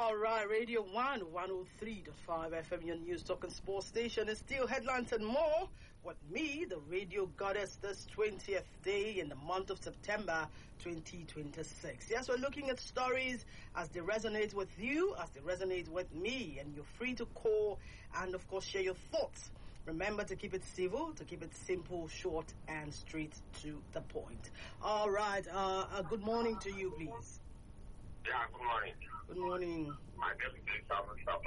All right, Radio 1, 103.5 FM, your news talk and sports station is still headlines and more. With me, the radio goddess, this 20th day in the month of September 2026. Yes, we're looking at stories as they resonate with you, as they resonate with me, and you're free to call and, of course, share your thoughts. Remember to keep it civil, to keep it simple, short, and straight to the point. All right, good morning to you, please. Yeah, good morning. Good morning. My name is Isa Mustafa.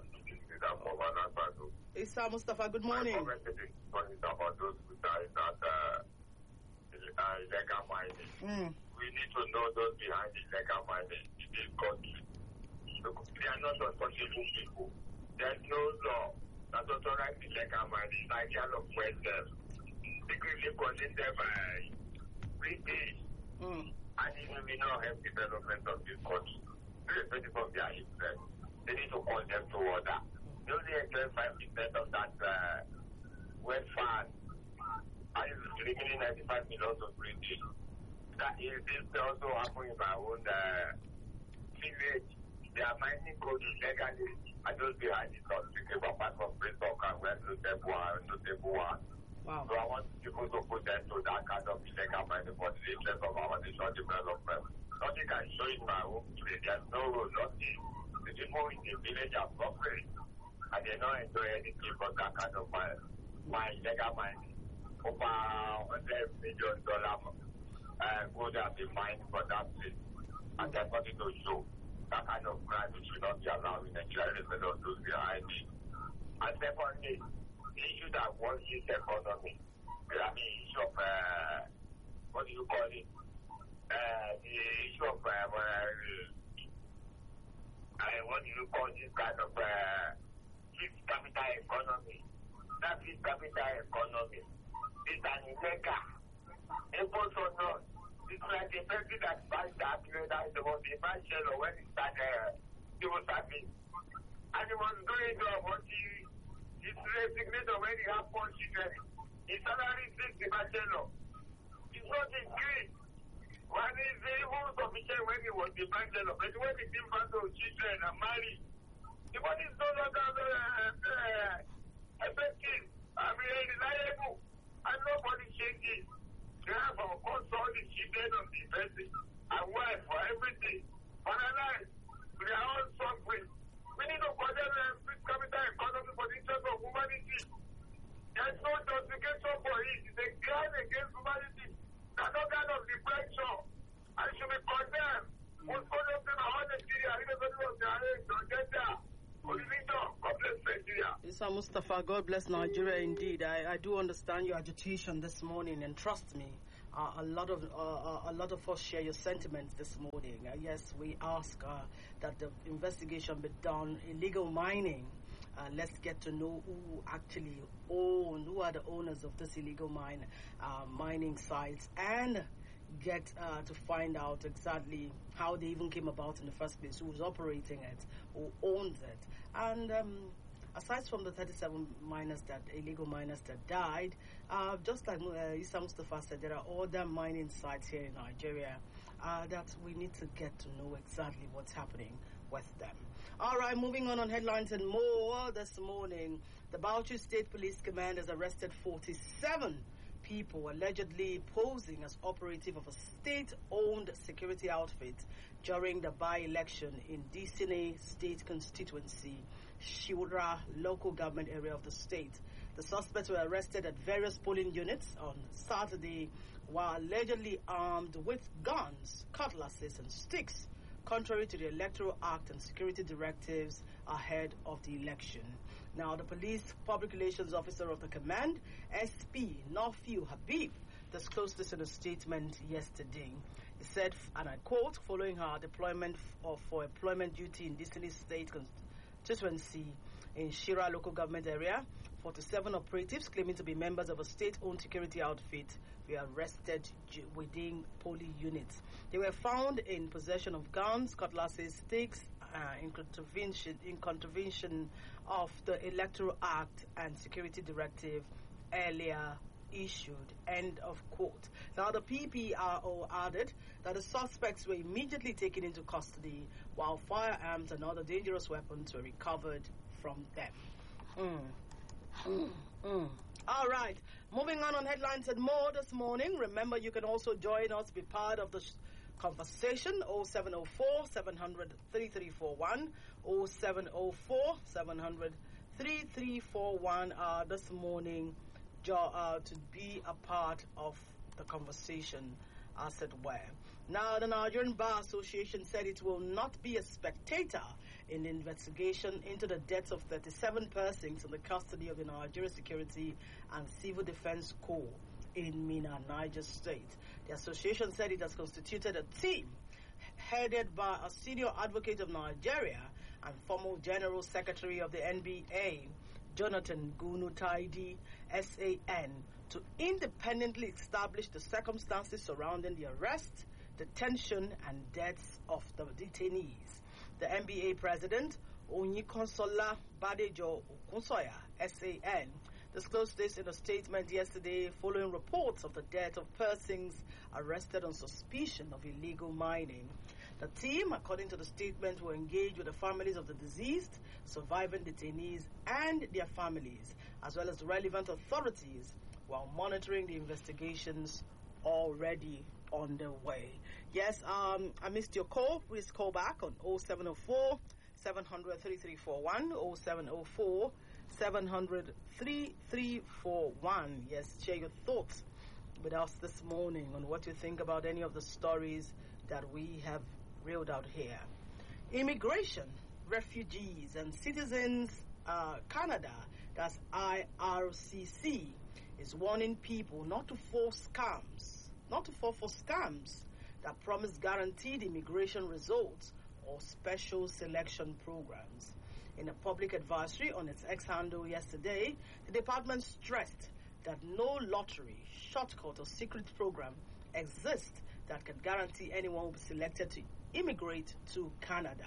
Isa Mustafa, good morning. My comment is about those who are not illegal mining. We need to know those behind illegal mining in this country. They are not untouchable people. There's no law that authorizes illegal mining. Nigeria of West them. Secretly calling them British. And it will not help development of this country. Irrespective of their interest, they need to call them to order. They only enjoy 5% of that wet fund. And it's remaining 95 million to British. That is this also happening in my own village. They are mining gold illegally. I just behind it, not speaking apart from Facebook and where no table one. Wow. So I want people to put them to that kind of illegal mining for the interest of our nation development. Nothing can show in my home today. There's no road, nothing. The people in the village are suffering. And they don't enjoy anything but that kind of illegal mining. Over $100 million gold have been mined for that place. And there's nothing to show. That kind of crime should not be allowed in Nigeria. Instead of those behind it. And secondly, the issue that wants this economy. I mean, issue of, what do you call it? The issue of what do you call this kind of fixed capital economy? That fixed capital economy is an illegal. Impose or not, it's like the person that buys that that is the most impartial when it started civil service. And he was doing what his resignation when he had 4 children. His salary is 60%. It's not increased. One is even sufficient when he was the bachelor, but when he came back to children and married, the money is no longer effective. I mean, reliable, and nobody changes. They have, of course, all the children of the person and wife for everything. Analyze, we are all suffering. We need to condemn capital economy for the interest of humanity. There's no justification for it. It's a crime against humanity. That's no kind of depression. I should be condemned. What's going on in our Nigeria? Everybody was there. God bless Nigeria. Isa Mustafa, God bless Nigeria indeed. I do understand your agitation this morning, and trust me, a lot of us share your sentiments this morning. Yes, we ask that the investigation be done. Illegal mining. Let's get to know who actually who are the owners of this illegal mining sites, and get to find out exactly how they even came about in the first place, who was operating it, who owns it. And aside from the 37 illegal miners that died, just like Isa Mustafa said, there are other mining sites here in Nigeria that we need to get to know exactly what's happening with them. All right, moving on headlines and more this morning. The Bauchi State Police Command has arrested 47 people allegedly posing as operative of a state-owned security outfit during the by-election in Disine State Constituency, Shura local government area of the state. The suspects were arrested at various polling units on Saturday while allegedly armed with guns, cutlasses, and sticks, contrary to the Electoral Act and security directives ahead of the election. Now, the police public relations officer of the command, SP Nafiu Habib, disclosed this in a statement yesterday. He said, and I quote, following her deployment for employment duty in Disney State Constituency in Shira local government area, 47 operatives claiming to be members of a state-owned security outfit were arrested within polling units. They were found in possession of guns, cutlasses, sticks, in contravention of the Electoral Act and security directive earlier issued, end of quote. Now, the PPRO added that the suspects were immediately taken into custody while firearms and other dangerous weapons were recovered from them. All right, moving on headlines and more this morning. Remember, you can also join us, be part of the conversation. 0704 700 3341, 0704 700 3341 this morning to be a part of the conversation, as it were. Now, the Nigerian Bar Association said it will not be a spectator in the investigation into the deaths of 37 persons in the custody of the Nigeria Security and Civil Defense Corps in Minna, Niger State. The association said it has constituted a team headed by a senior advocate of Nigeria and former General Secretary of the NBA, Jonathan Gunutaidi, SAN, to independently establish the circumstances surrounding the arrest, detention, and deaths of the detainees. The NBA president, Onyikonsola Badejo Okunsoya, SAN, disclosed this in a statement yesterday following reports of the death of persons arrested on suspicion of illegal mining. The team, according to the statement, will engage with the families of the deceased, surviving detainees, and their families, as well as relevant authorities, while monitoring the investigations already underway. Yes, I missed your call. Please call back on 0704 700 3341, 0704 700 3341. Yes, share your thoughts with us this morning on what you think about any of the stories that we have reeled out here. Immigration, refugees, and citizens Canada, that's IRCC, is warning people not to fall for scams that promise guaranteed immigration results or special selection programs. In a public advisory on its X handle yesterday, the department stressed that no lottery, shortcut, or secret program exists that can guarantee anyone will be selected to immigrate to Canada.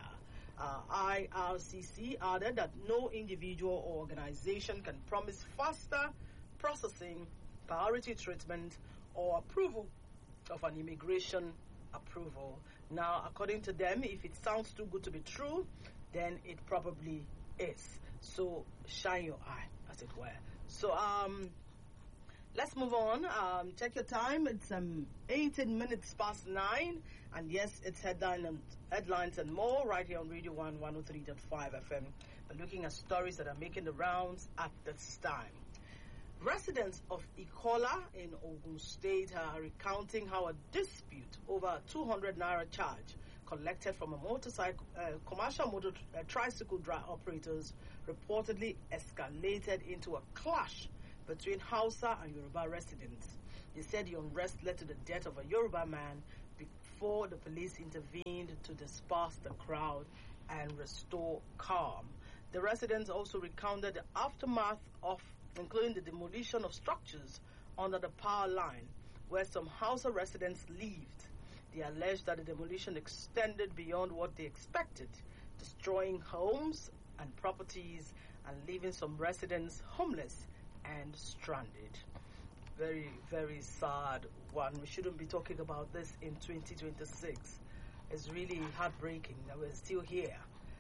IRCC added that no individual or organization can promise faster processing, priority treatment, or approval of an immigration approval. Now, according to them, if it sounds too good to be true, then it probably is. So shine your eye, as it were. So let's move on. Check your time. It's 18 minutes past 9. And yes, it's headlines and more right here on Radio 1 103.5 FM. We're looking at stories that are making the rounds at this time. Residents of Ikola in Ogun State are recounting how a dispute over a 200 naira charge collected from a commercial tricycle operators reportedly escalated into a clash between Hausa and Yoruba residents. They said the unrest led to the death of a Yoruba man before the police intervened to disperse the crowd and restore calm. The residents also recounted the aftermath of including the demolition of structures under the power line where some Hausa residents lived. They alleged that the demolition extended beyond what they expected, destroying homes and properties and leaving some residents homeless and stranded. Very, very sad one. We shouldn't be talking about this in 2026. It's really heartbreaking that we're still here.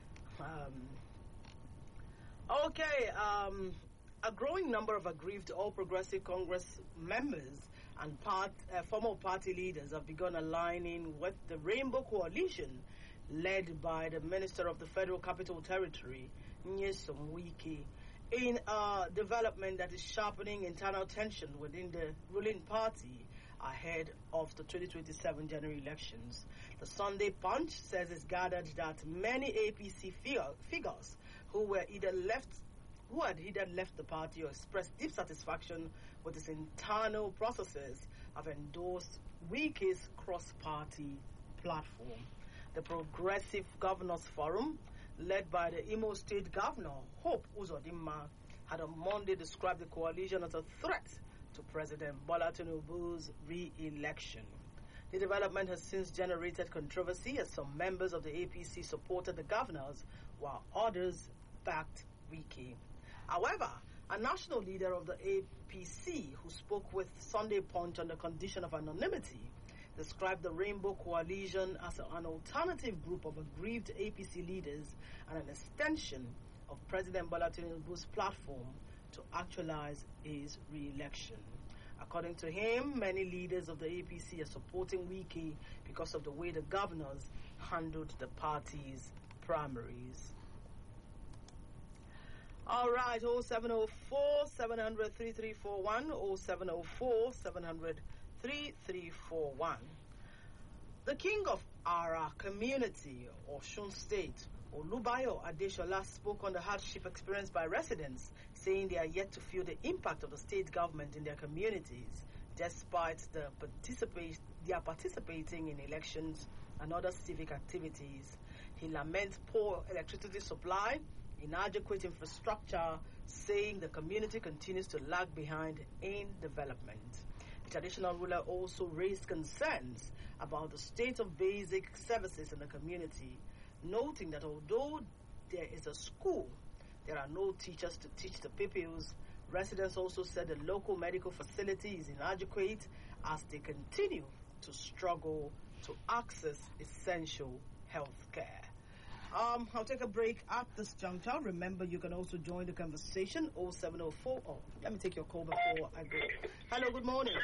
A growing number of aggrieved All Progressive Congress members and former party leaders have begun aligning with the Rainbow Coalition led by the Minister of the Federal Capital Territory, Nyesom Wike, in a development that is sharpening internal tension within the ruling party ahead of the 2027 general elections. The Sunday Punch says it's gathered that many APC figures who had either left the party or expressed deep satisfaction with its internal processes have endorsed Wike's cross-party platform. The Progressive Governors Forum, led by the Imo State Governor, Hope Uzodinma, had on Monday described the coalition as a threat to President Bola Tinubu's re-election. The development has since generated controversy as some members of the APC supported the governors while others backed Wike. However, A national leader of the APC who spoke with Sunday Punch on the condition of anonymity described the Rainbow Coalition as an alternative group of aggrieved APC leaders and an extension of President Bola Tinubu's platform to actualize his re-election. According to him, many leaders of the APC are supporting Wike because of the way the governors handled the party's primaries. All right, 0704 700 3341, 0704 700 3341. The king of our community, Osun State, Olubayo Adeshola, spoke on the hardship experienced by residents, saying they are yet to feel the impact of the state government in their communities, despite their participating in elections and other civic activities. He laments poor electricity supply, inadequate infrastructure, saying the community continues to lag behind in development. The traditional ruler also raised concerns about the state of basic services in the community, noting that although there is a school, there are no teachers to teach the pupils. Residents also said the local medical facility is inadequate as they continue to struggle to access essential health care. I'll take a break at this juncture. Remember, you can also join the conversation, 0704. Oh, let me take your call before I go. Hello, good morning.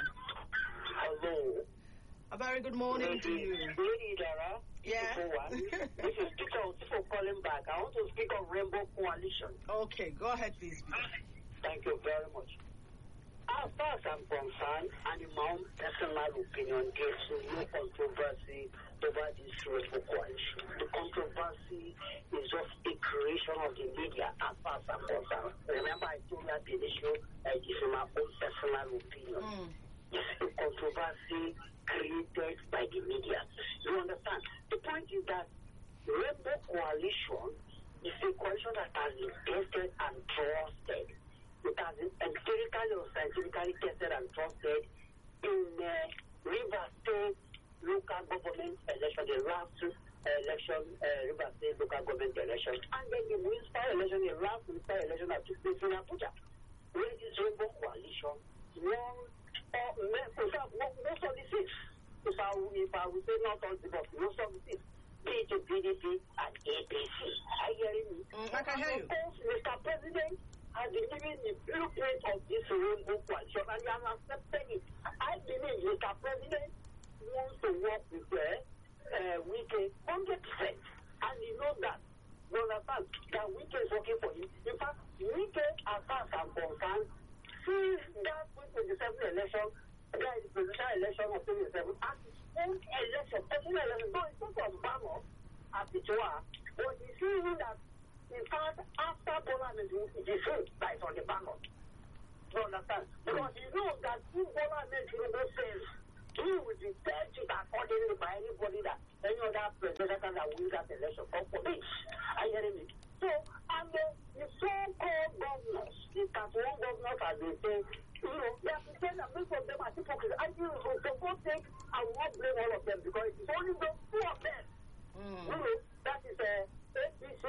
Hello. A very good morning to you. Lady Dara. Yeah. This is Peter Osifo calling back. I want to speak of Rainbow Coalition. Okay, go ahead, please. Thank you very much. As far as I'm concerned, and in my own personal opinion, there's no controversy over this Rainbow Coalition. The controversy is just a creation of the media as far as I'm concerned. Remember, I told you at the initial, this is my own personal opinion. It's a controversy created by the media. You understand? The point is that Rainbow Coalition is a coalition that has been tested and trusted. It has been empirically or scientifically tested and trusted in River State local government election, the last election, River State local government election, and then the municipal election, the last municipal election that took place in Abuja. Where this Rainbow Coalition won most of the seats. If I would say not all the but most of the seats, be it PDP and APC. Are you hearing me? I can hear you. Mr. President has been given the blueprint of this Rainbow Coalition and he has accepted it. I believe Mr. President wants to work with Wike 100%. And he knows that. You understand that Wike is working for him. In fact, Wike, as far as I'm concerned, since that 2027 election, that is the presidential election of 2027, as his own election, personal election, though it's not from Bamos, as it were, but he's seeing that, in fact, after Bola is him that is on the ballot. You understand? Because he knows that if Bola says he will be judged accordingly by anybody that any other president that wins that election for police. Are you hearing me? So, and the so-called governors, the 31 governors have been saying, you know, they have been saying that most of them are hypocrites. I think we should not take, I will not blame all of them because it is only those two of them. You know, that is APC,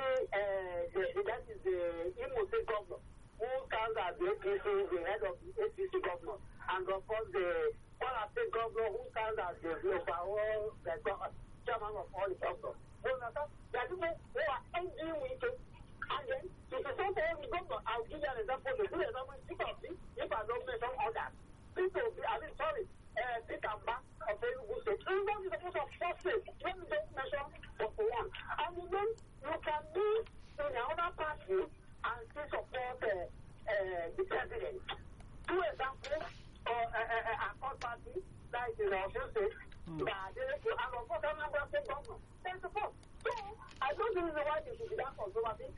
that is the Imo State governor, who stands as the APC, the head of the APC governor, and of course the Kwara State governor, who stands as the overall chairman of all the governors. You understand? There are people who are angry with it. And then, if it's not all the governor, I'll give you an example. The good example is Peter, if I don't mention others. Peter, Peter Mba of Enugu State. Enugu is the most of four states. Let me just mention but one. And then, you can be in another party and still support the president. Two examples, a third party, like in Osun State, and of course, another state governor. That's the point. So, I don't think why they should be that controversy.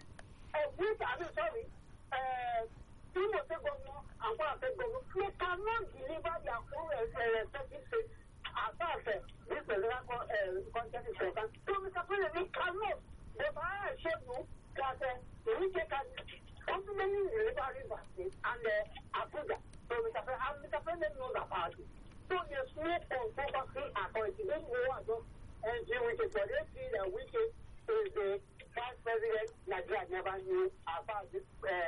Imo State governor and Kwara State governor, they cannot deliver their own respective states as far as this presidential contest is concerned. So, Mr. President, they cannot. But I assure you that Wike can ultimately deliver River State and Abuja. So, Mr. President knows about it. So, there's no controversy at all. It doesn't go and just Wike, so they see that Wike is the Vice President Nigeria. never knew as far as this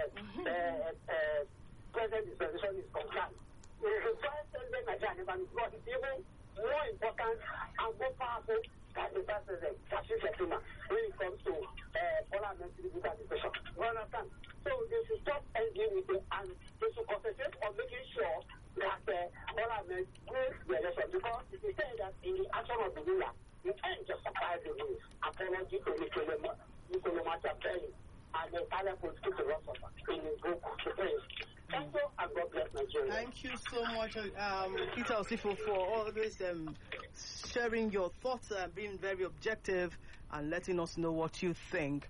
present dispensation is concerned. The first president Nigeria never knew because it's even more important and more powerful than the first president, Kashif Shettima, when it comes to parliamentary administration. You understand? So they should stop ending with it and they should concentrate on making sure that parliament wins the election because it is said that in the action of the ruler, you can't justify the rules. Apology to Nicola Machiavelli and the Italian political philosopher in his book, The Prince. Thank you and God bless Nigeria. Thank you so much, Peter Osifo, for always sharing your thoughts and being very objective and letting us know what you think.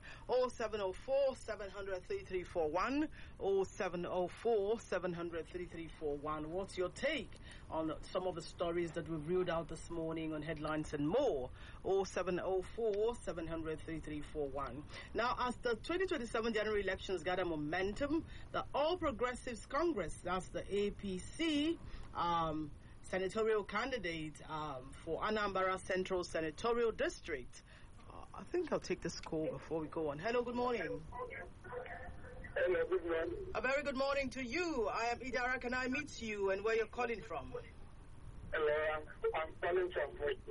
0704-700-3341, 0704-700-3341. What's your take on some of the stories that we've reeled out this morning on headlines and more? 0704-700-3341. Now, as the 2027 general elections gather momentum, the All Progressives Congress, that's the APC, senatorial candidate for Anambra Central Senatorial District. I think I'll take this call before we go on. Hello, good morning. Hello, good morning. A very good morning to you. I am Idara. Can I meet you and where you're calling from? Hello, I'm calling from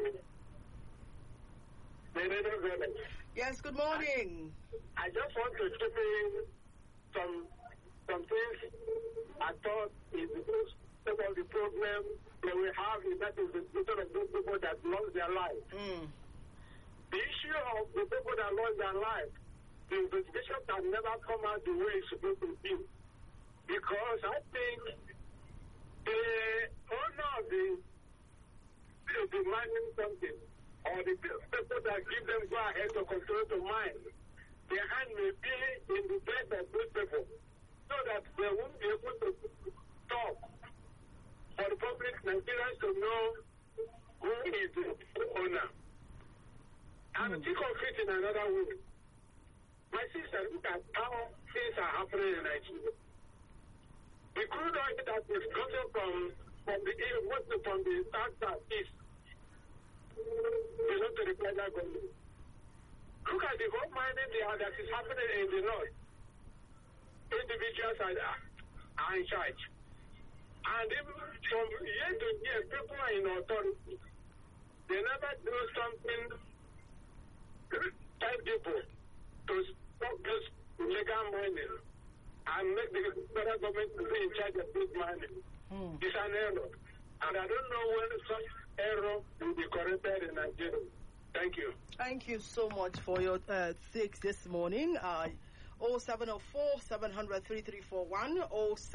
Yes, good morning. I just want to chip in some things I thought is some of the problem that we have is that is the situation of those people that lost their life. The issue of the people that lost their life, the investigation can never come out the way it's supposed to be. Because I think the owner of the mining something, or the people that give them go ahead to control the mine, their hand may be in the death of those people, so that they won't be able to talk for the public Nigerians to know who is the owner. And think of it in another way. My sister, look at how things are happening in Nigeria. The crude oil that is coming from the south-east belongs to the federal government. Look at the gold mining that is happening in the north. Individuals are in charge. And even from year to year, people are in authority. They never do something type people to stop this illegal mining and make the federal government be in charge of this mining. It's an error. And I don't know when such error will be corrected in Nigeria. Thank you. Thank you so much for your takes this morning. 0704-700-3341,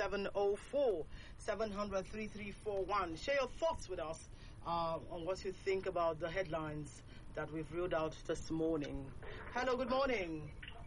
0704-700-3341. Share your thoughts with us on what you think about the headlines that we've reeled out this morning. Hello, good morning.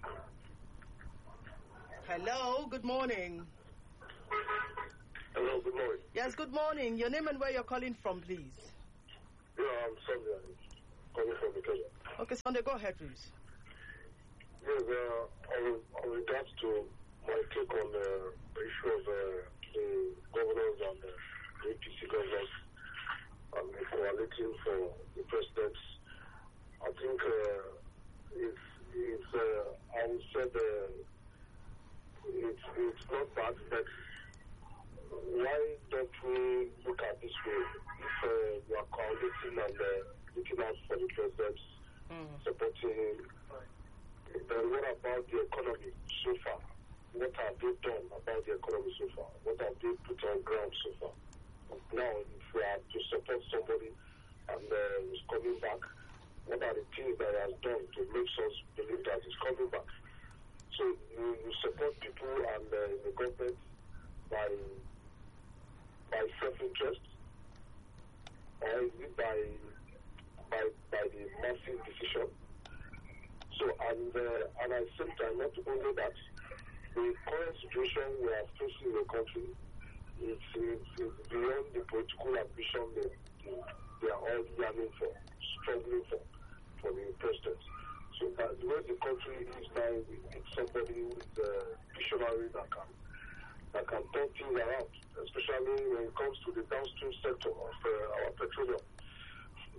Hello, good morning. Hello, good morning. Yes, good morning. Your name and where you're calling from, please. Yeah, I'm Sunday. I'm calling from Ikeja. Okay, Sunday, go ahead, please. Yes, on regards to my take on the issue of the governors and the APC governors and coaliting for the presidents, I think it's I would say it's not bad, but why don't we look at this way? If we are coaliting and looking out for the presidents, supporting him, then what about the economy so far? What have they done about the economy so far? What have they put on ground so far? Now, if we are to support somebody and he's coming back, what are the things that he has done to make us believe that he's coming back? So you support people and the government by self-interest, or is it by the massive decision? So and at the same time, not only that, the current situation we are facing in the country is beyond the political ambition they are all yearning for, struggling for the president. So that the way the country is now, we need somebody who is visionary that can turn things around, especially when it comes to the downstream sector of our petroleum.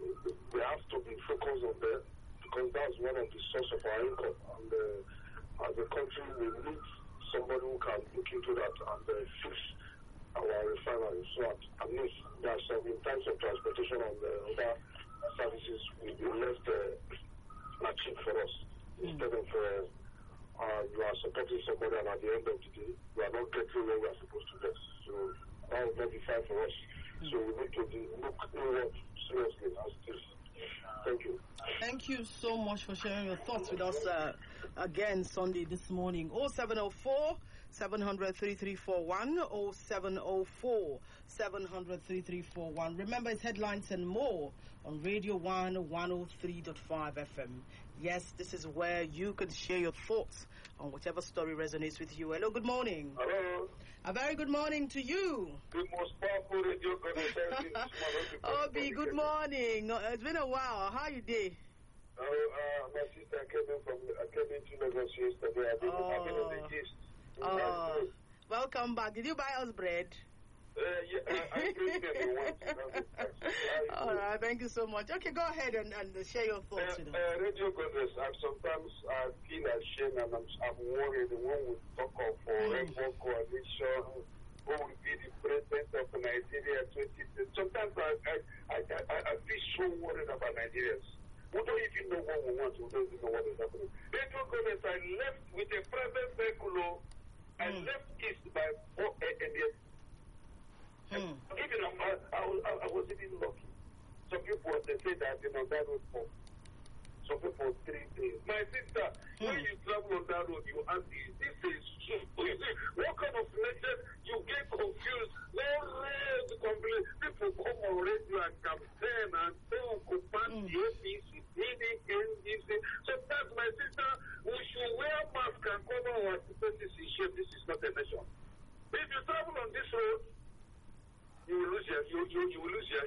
We have to be focused on that because that's one of the source of our income, and as a country, we need somebody who can look into that and fix our refinery. So at least there are some, in terms of transportation and other services, will be less cheap for us. Instead of you are supporting somebody and at the end of the day, you are not getting where we are supposed to get. So that will not be fine for us. So we need to look inward seriously as this. Thank you. Thank you so much for sharing your thoughts with us again Sunday this morning. 0704 700 3341 0704 700 3341. Remember, it's headlines and more on Radio 1 103.5 FM. Yes, this is where you can share your thoughts on whatever story resonates with you. Hello, good morning. Hello. A very good morning to you. The most powerful radio conversation. Obi, good morning. It's been a while. How you doing? My sister came into Lagos yesterday. I've been on the gist. Welcome back. Did you buy us bread? Yeah, I bring them once. All right, thank you so much. Okay, go ahead and share your thoughts. Radio Congress, sometimes I feel ashamed and I'm worried when we talk of Rainbow Coalition, who will be the president of Nigeria 2020. Sometimes I feel so worried about Nigerians. We don't even know what we want. We don't even know what is happening. Radio Congress, I left with a private vehicle. I left East by 4 a.m. Even I was even lucky. Some people they say that that road for some people 3 days. My sister, when you travel on that road, you ask this is what kind of message you get confused. No red complaint. People come on radio and campaign and say occupant the APC, NDC. Sometimes my sister, we should wear mask and cover our faces in shape. This is not a nation. If you travel on this road, you will lose your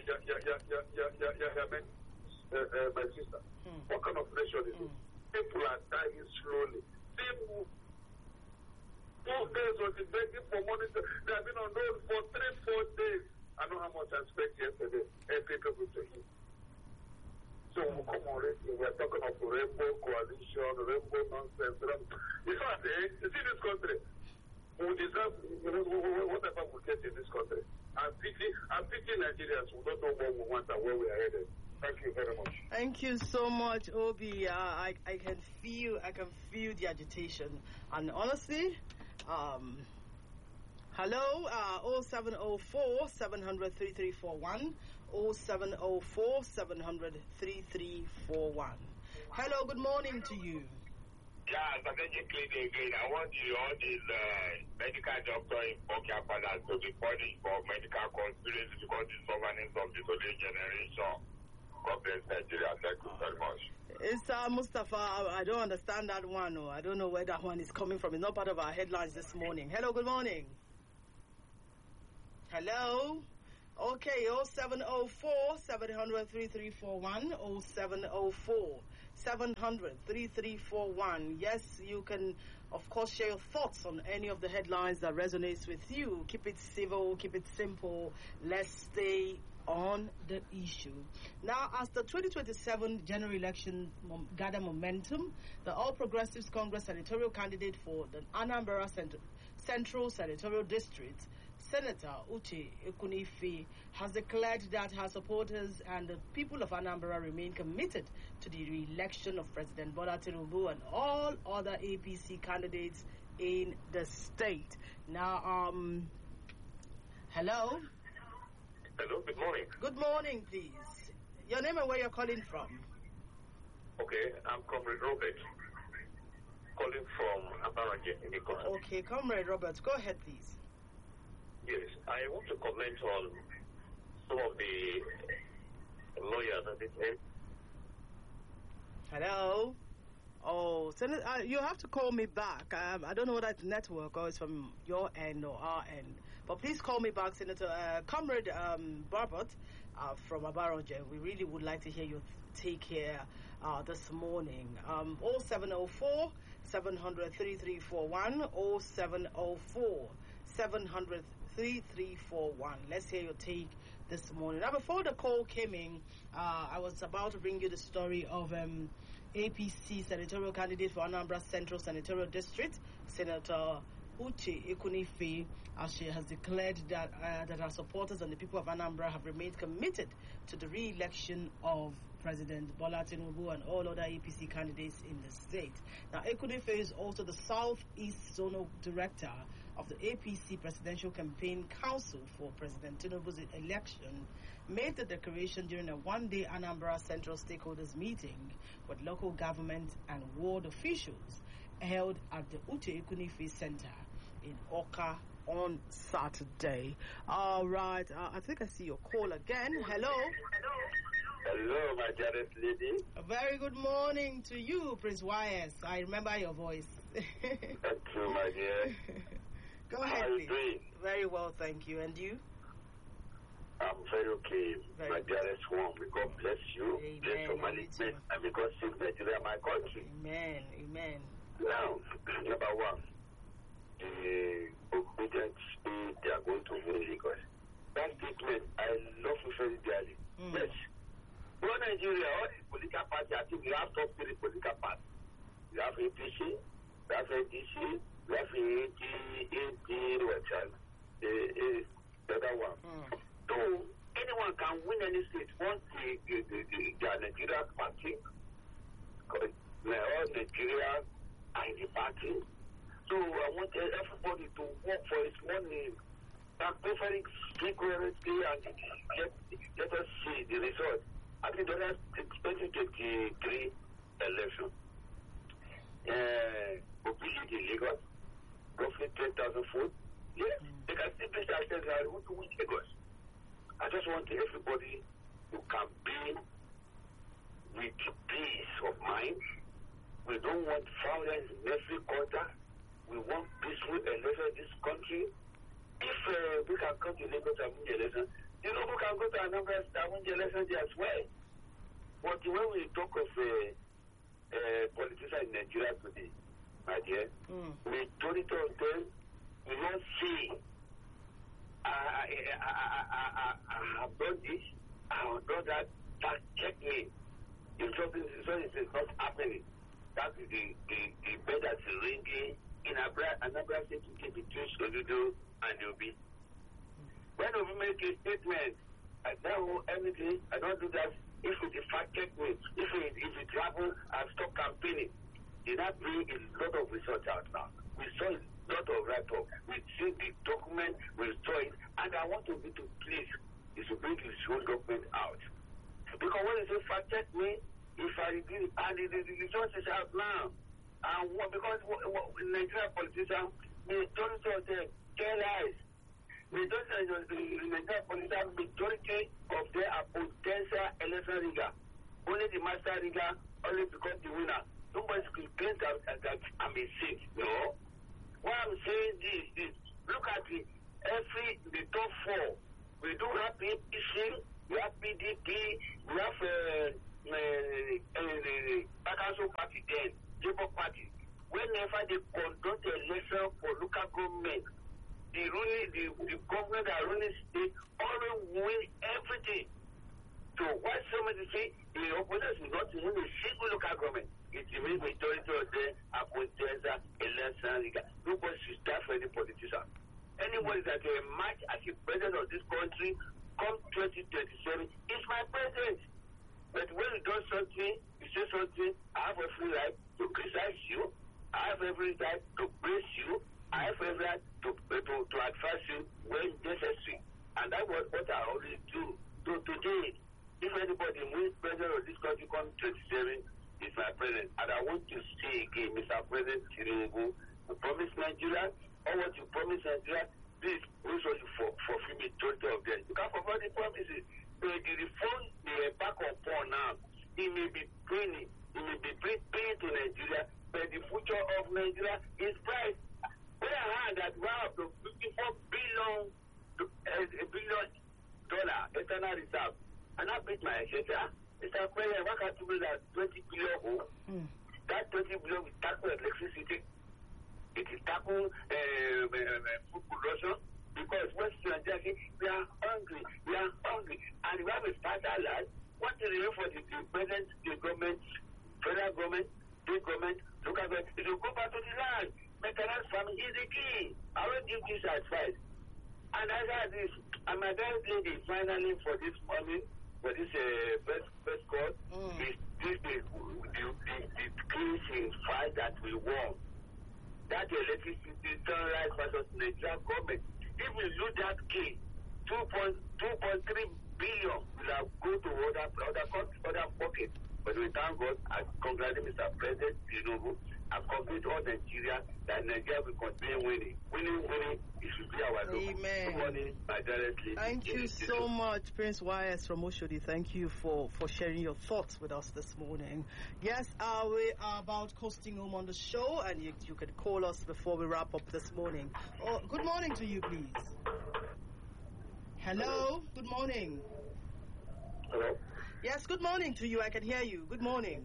my sister. What kind of nation is it? People are dying slowly. People 2 days was begging for money. They have been on road for 3-4 days. I know how much I spent yesterday. Every people to eat. So we come on radio. We are talking of Rainbow Coalition, Rainbow nonsense. In fact, you see this country, we deserve whatever we get in this country. I'm pity Nigerians who don't know what we want and where we are headed. Thank you very much. Thank you so much, Obi. I can feel the agitation. And honestly, hello, 0704 700 3341 0704 700 3341. Hello, good morning to you. Yeah, strategically again, I want all these medical doctors in Burkina Faso to be punished for medical conspiracy because it's governance of the today generation. God bless Nigeria. Thank you very much. It's Mustafa. I don't understand that one. I don't know where that one is coming from. It's not part of our headlines this morning. Hello, good morning. Hello. Okay, 0704 700 3341 0704 700 3341. Yes, you can, of course, share your thoughts on any of the headlines that resonates with you. Keep it civil, keep it simple. Let's stay on the issue. Now, as the 2027 general election gather momentum, the All Progressives Congress senatorial candidate for the Anambra Central Senatorial District, Senator Uche Ekunife, has declared that her supporters and the people of Anambra remain committed to the re-election of President Bola Tinubu and all other APC candidates in the state. Now, hello? Hello, good morning. Good morning, please. Your name and where you're calling from? Okay, I'm Comrade Robert, calling from Abaranje in Ikosa. Okay, Comrade Robert, go ahead, please. Yes, I want to comment on some of the lawyers at this end. Hello? Oh, Senator, you have to call me back. I don't know whether it's network or it's from your end or our end. But please call me back, Senator. Comrade Barbot from Abaranje. We really would like to hear your take here this morning. 0704 700 3341 0704 700 3341. Let's hear your take this morning. Now, before the call came in, I was about to bring you the story of a APC senatorial candidate for Anambra Central Senatorial District, Senator Uche Ekunife, as she has declared that her supporters and the people of Anambra have remained committed to the re-election of President Bola Tinubu and all other APC candidates in the state. Now, Ekunife is also the Southeast Zonal Director of the APC Presidential Campaign Council for President Tinubu's election, made the declaration during a one-day Anambra Central Stakeholders meeting with local government and ward officials held at the Uche Ekunife Center in Oka on Saturday. All right, I think I see your call again. Hello. Hello, my dearest lady. A very good morning to you, Prince YS. I remember your voice. Thank you, my dear. Go ahead, How are you please. doing? Very well, thank you. And you? I'm very okay, Very my good. dearest one. May God bless you. Amen. Bless your And you management, too. and may God save Nigeria, my country. Amen. Amen. Now, number one, the obedient spirit they are going to win Lagos. That statement, I love it very dearly. Yes. For Nigeria, all these political parties, I think we have top three political parties. We have APC, we have NDC, we have the other one. So, anyone can win any state once the Nigeria party, all Nigeria are in the party. So I want everybody to work for his money, and preferring security and let us see the result. I think that has 2023 election. Obesity in Lagos, roughly 10,000 foot. Yes, they can still be themselves and who to win Lagos. I just want everybody to campaign with peace of mind. We don't want violence in every quarter. We want peaceful election in this country. If we can come to Lagos and win the election, you know, we can go to Anambra and win the election there as well. But when we talk of politicians in Nigeria today, my dear, majority of them will not see. I have done this, I have done that, that check me. If something is not happening, that is the bed that's ringing in Anambra State between Soludo and Obi. When we make a statement, I don't know anything, I don't do that. If it is fact check me, if it happens, I'll stop campaigning. Did that bring a lot of results out now? We saw a lot of write-up. We see the document, we saw it, and I want to be to please is to bring this whole document out. Because when they say fact check me, if I agree, and the results is out now. And because Nigerian politicians, majority of them tell lies. Majority of the Nigerian politicians, majority of them are potential election rigger. Only the master rigger only become the winner. Nobody can claim that I'm a saint. No. What I'm saying is look at the top four. We do have APC, we have PDP, we have Council Party then, Labour Party. Whenever they conduct the election for local government, the government that running state always win everything. So why somebody say the opponents will not win a single local government? It means majority of them are potential election. Nobody should start for any politician. Anybody that can match as the president of this country come 2027 is my president. But when you do something, you say something, I have every right to criticize you. I have every right to praise you. I have every right to advise you when necessary. And that's what I always do. So today, if anybody wins president of this country come 27, is my president. And I want to say again, Mr. President Tinubu, you promise Nigeria, all what you promise Nigeria, please also fulfill majority of them. Because of all the promises, the reform they embark upon now, it may be pain to Nigeria, but the future of Nigeria is bright. When I heard that we have the $54 billion external reserve, and I beat my head, Mr. President, why can't you bring that 20 billion? That 20 billion will tackle electricity. It is tackle food production. Because West Nigeria, we are hungry, and we have a starter land. What is the for the present, the government, federal government go back to the land. Mechanized farming is the key. I will give this advice. And as I this, and my guys lady finally for this morning, for this first call, is the cleansing fight that we won. That electricity sunrise versus Nigerian government. If we lose that key, 2.3 billion will have go to other pockets. But we thank God, I congratulate Mr. President Tinubu, and congratulate all Nigeria that Nigeria will continue winning. Winning, it should be our goal. Amen. Good morning, my dearest lady. Thank you so much, Prince YS from Oshodi. Thank you for sharing your thoughts with us this morning. Yes, we are about coasting home on the show, and you can call us before we wrap up this morning. Oh, good morning to you, please. Hello, good morning. Hello? Yes, good morning to you. I can hear you. Good morning.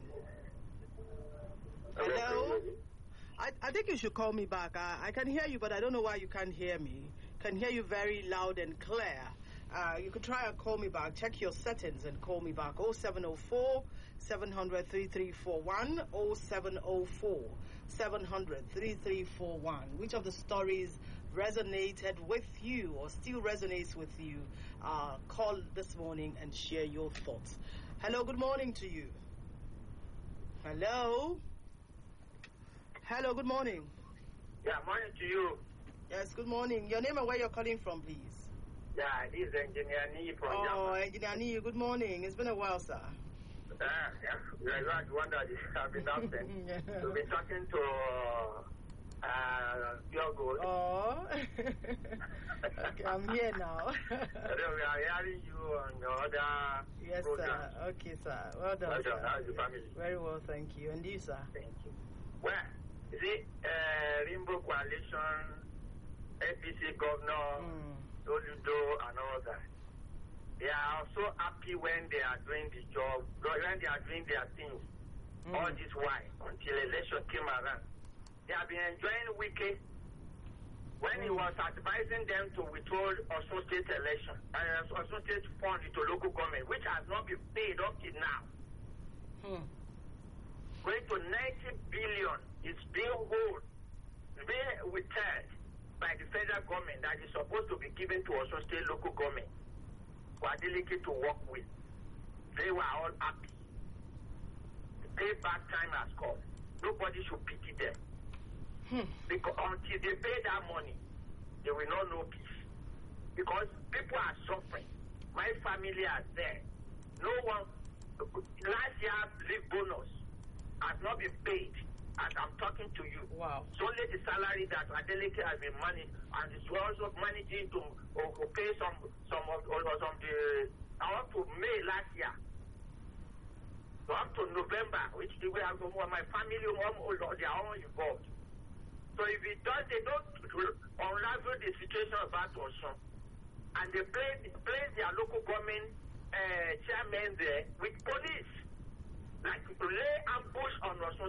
Hello? I think you should call me back. I can hear you, but I don't know why you can't hear me. Can hear you very loud and clear. You could try and call me back. Check your settings and call me back. 0704 700 3341 0704 700 3341. Which of the stories resonated with you or still resonates with you? Call this morning and share your thoughts. Hello, good morning to you. Hello? Hello, good morning. Yeah, morning to you. Yes, good morning. Your name and where you're calling from, please. Yeah, this is Engineer Nee from Oh, Engineer Nee, good morning. It's been a while, sir. Yeah, I wonder I've been absent. We've been talking to Yogo. Oh, okay, I'm here now. We are hearing you on the other Yes, programs. sir. Okay, sir. Well done, How's sir. how's the family? Very well, thank you. And you, sir? Thank you. Well, you see, Rainbow Coalition, APC Governor, Oludo, and all that. They are so happy when they are doing the job, when they are doing their things. All this while, until election came around. They have been enjoying Wike when he was advising them to withhold Osun State election, Osun State fund into local government, which has not been paid up to now. Going to 90 billion is being withheld by the federal government that is supposed to be given to Osun State local government for Adeleke to work with. They were all happy. The payback time has come. Nobody should pity them. Because until they pay that money, they will not know peace. Because people are suffering. My family are there. No one, last year's leave bonus has not been paid as I'm talking to you. Wow. It's only the salary that Adeleke has been managed, and it's also managing to pay some of the up to May last year. So up to November, which we have my family they are all involved. So if they don't unravel the situation about Osun, and they place their local government chairman there with police, like lay ambush on Osun